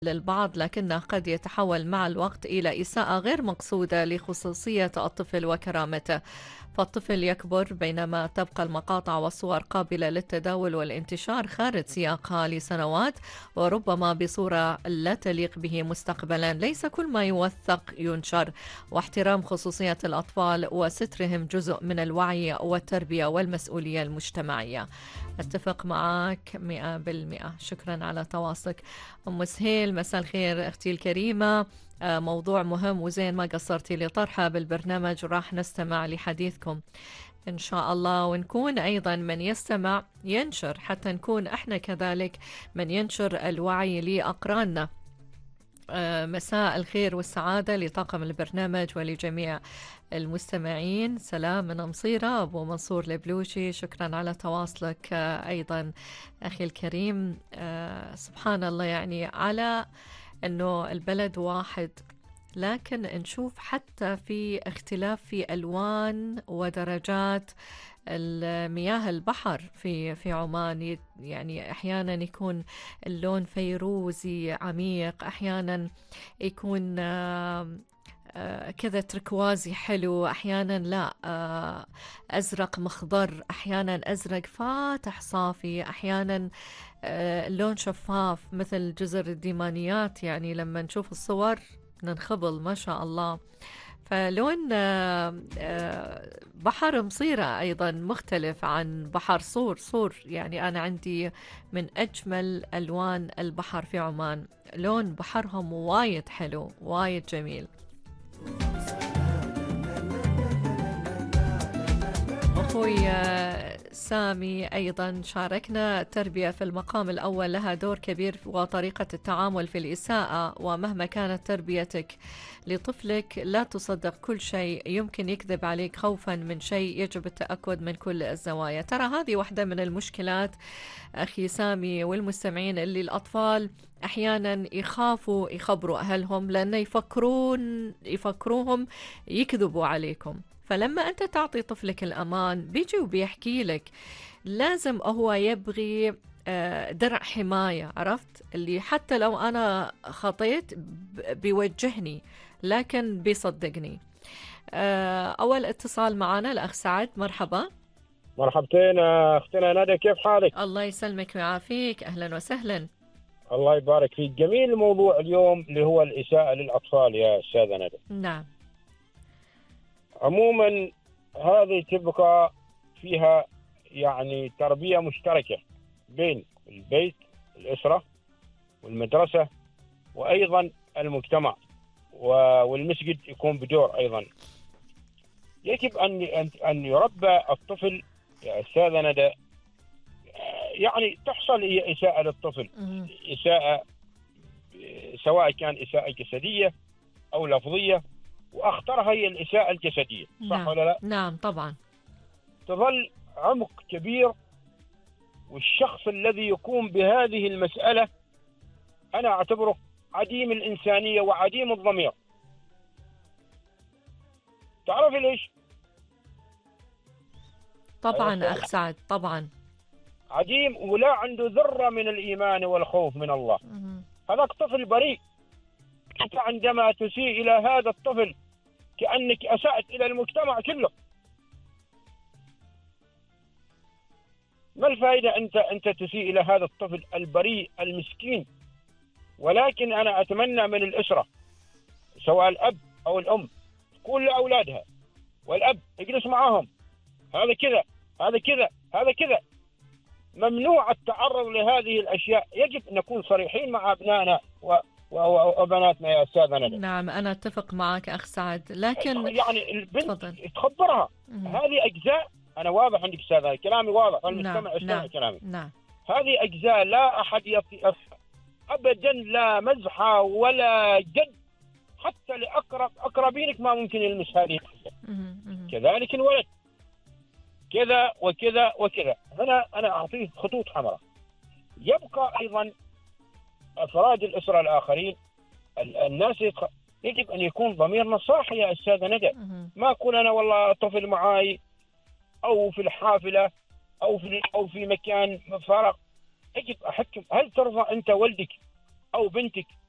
للبعض، لكنه قد يتحول مع الوقت إلى إساءة غير مقصودة لخصوصية الطفل وكرامته. فالطفل يكبر بينما تبقى المقاطع والصور قابلة للتداول والانتشار خارج سياقها لسنوات، وربما بصورة لا تليق به مستقبلا. ليس كل ما يوثق ينشر، واحترام خصوصية الأطفال وسترهم جزء من الوعي والتربية والمسؤولية المجتمعية. أتفق معك 100%. شكرا على تواصلك. أم سهيل، مساء الخير أختي الكريمة. موضوع مهم وزين ما قصرتي لطرحه بالبرنامج، وراح نستمع لحديثكم إن شاء الله، ونكون أيضا من يستمع ينشر، حتى نكون إحنا كذلك من ينشر الوعي لأقراننا. مساء الخير والسعادة لطاقم البرنامج ولجميع المستمعين. سلام من مصيرة، أبو منصور البلوشي. شكرا على تواصلك أيضا أخي الكريم. سبحان الله، يعني على أنه البلد واحد، لكن نشوف حتى في اختلاف في ألوان ودرجات المياه البحر في عمان. يعني أحيانا يكون اللون فيروزي عميق، أحيانا يكون كذا تركوازي حلو، أحيانا لا أزرق مخضر، أحيانا أزرق فاتح صافي، أحيانا اللون شفاف مثل جزر الديمانيات. يعني لما نشوف الصور ننخبل ما شاء الله. فلون بحر مصيرة أيضا مختلف عن بحر صور. يعني أنا عندي من أجمل ألوان البحر في عمان، لون بحرهم وايد حلو وايد جميل. أخوي سامي أيضا شاركنا. التربية في المقام الأول لها دور كبير، وطريقة التعامل في الإساءة. ومهما كانت تربيتك لطفلك لا تصدق كل شيء يمكن يكذب عليك خوفا من شيء، يجب التأكد من كل الزوايا. ترى هذه واحدة من المشكلات أخي سامي والمستمعين، اللي الأطفال أحيانا يخافوا يخبروا أهلهم لأن يفكروهم يكذبوا عليكم. فلما أنت تعطي طفلك الأمان بيجي وبيحكي لك، لازم هو يبغي درع حماية، عرفت؟ اللي حتى لو أنا خطيت بيوجهني لكن بيصدقني. أول اتصال معنا الأخ سعد، مرحبا. مرحبتين أختنا ندى، كيف حالك؟ الله يسلمك ويعافيك، أهلا وسهلا. الله يبارك فيك. جميل الموضوع اليوم اللي هو الإساءة للأطفال يا أستاذة ندى. نعم. عموما هذه تبقى فيها يعني تربية مشتركة بين البيت، الأسرة، والمدرسة، وأيضا المجتمع، والمسجد يكون بدور أيضا. يجب أن يربى الطفل يا أستاذة ندى. يعني تحصل هي إساءة للطفل، إساءة سواء كان إساءة جسدية أو لفظية، وأخطرها هي الإساءة الجسدية. صح نعم. ولا لا؟ نعم طبعا. تظل عمق كبير، والشخص الذي يقوم بهذه المسألة أنا أعتبره عديم الإنسانية وعديم الضمير. تعرفي ليش؟ طبعا أخ سعد، طبعا. عديم ولا عنده ذرة من الإيمان والخوف من الله. هذاك طفل بريء. أنت عندما تسيء إلى هذا الطفل كأنك أسأت إلى المجتمع كله. ما الفائدة أنت تسيء إلى هذا الطفل البريء المسكين؟ ولكن أنا أتمنى من الأسرة، سواء الأب أو الأم، تقول لأولادها، والأب يجلس معهم، هذا كذا، هذا كذا، هذا كذا. ممنوع التعرض لهذه الأشياء. يجب أن نكون صريحين مع أبنائنا وبناتنا يا أستاذ ندى. نعم أنا أتفق معك أخ سعد، لكن يعني البنت تفضل. تخبرها. هذه أجزاء، أنا واضح عندك أستاذ، كلامي واضح، المستمع يستمع كلامي. نعم. هذه أجزاء لا أحد أبدا، لا مزحة ولا جد، حتى لأقربينك ما ممكن يلمس هذه الأجزاء. كذلك الولد، كذا وكذا وكذا. هنا أنا أعطيه خطوط حمراء. يبقى أيضا أفراد الأسرة الآخرين، الناس يجب أن يكون ضميرنا صاحي يا أستاذ ندى. ما أقول أنا والله طفل معاي أو في الحافلة أو في مكان فارغ، يجب أحكم. هل ترضى أنت ولدك أو بنتك